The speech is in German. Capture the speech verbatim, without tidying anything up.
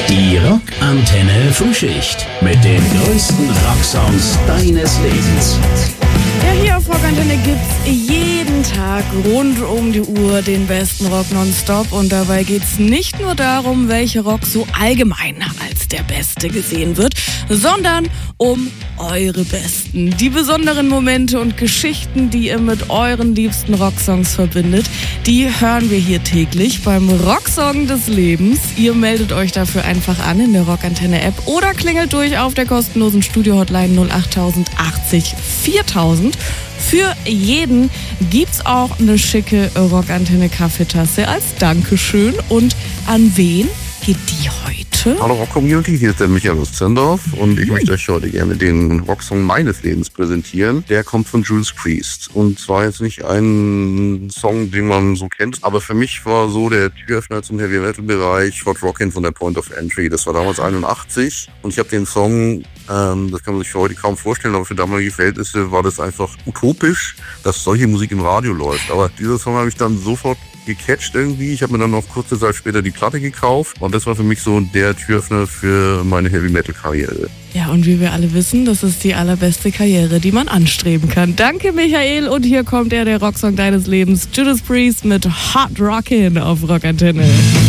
Die Rockantenne Frühschicht mit den größten Rocksongs deines Lebens. Ja, hier auf Rockantenne gibt's jeden Tag rund um die Uhr den besten Rock nonstop. Und dabei geht's nicht nur darum, welcher Rock so allgemein als der Beste gesehen wird, sondern um eure Besten. Die besonderen Momente und Geschichten, die ihr mit euren liebsten Rocksongs verbindet, die hören wir hier täglich beim Rocksong des Lebens. Ihr meldet euch dafür einfach an in der Rockantenne-App oder klingelt durch auf der kostenlosen Studio-Hotline null acht achtzig viertausend. Für jeden gibt's auch eine schicke Rockantenne-Kaffeetasse als Dankeschön. Und an wen geht die heute? Hallo Rock-Community, hier ist der Michael aus Zendorf und ich möchte euch heute gerne den Rocksong meines Lebens präsentieren. Der kommt von Judas Priest und zwar jetzt nicht ein Song, den man so kennt, aber für mich war so der Türöffner zum Heavy-Metal-Bereich Hot Rockin' von der Point of Entry. Das war damals einundachtzig und ich habe den Song, ähm, das kann man sich für heute kaum vorstellen, aber für damalige Verhältnisse war das einfach utopisch, dass solche Musik im Radio läuft. Aber dieser Song habe ich dann sofort gecatcht irgendwie. Ich habe mir dann noch kurze Zeit später die Platte gekauft und das war für mich so der Türöffner für meine Heavy-Metal-Karriere. Ja, und wie wir alle wissen, das ist die allerbeste Karriere, die man anstreben kann. Danke, Michael. Und hier kommt er, der Rocksong deines Lebens, Judas Priest mit Hot Rockin' auf Rockantenne.